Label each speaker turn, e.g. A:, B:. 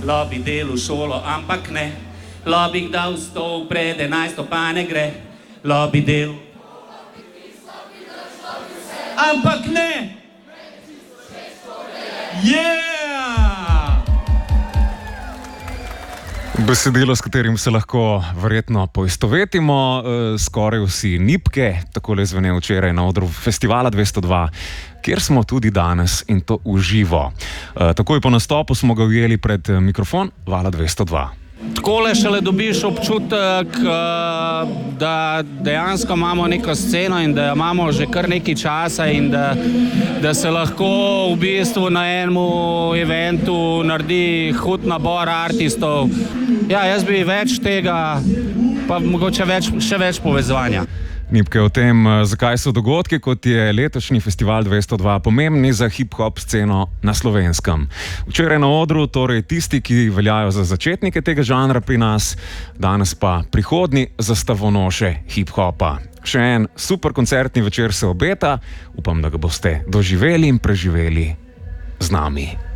A: Lobi delu šolo, ampak ne. Lobi dal stol pred 11, pa ne gre. Lobi del. Ampak ne! Yeah!
B: Besedilo, s katerim se lahko verjetno poistovetimo, skoraj vsi Nipke, takole zvene včeraj na odru Festivala 202, kjer smo tudi danes in to v živo. Takoj po nastopu smo ga ujeli pred mikrofon Vala 202.
A: Takole šele dobiš občutek, da dejansko imamo neko sceno in da imamo že kar nekaj časa in da se lahko v bistvu na enem eventu naredi hud nabor artistov. Ja, jaz bi več tega, pa mogoče še več povezovanja.
B: Nipke o tem, zakaj so dogodki, kot je letošnji Festival 202, pomembni za hip-hop sceno na Slovenskem. Včeraj na odru, torej tisti, ki veljajo za začetnike tega žanra pri nas, danes pa prihodnji zastavonoše hip-hopa. Še en super koncertni večer se obeta, upam, da ga boste doživeli in preživeli z nami.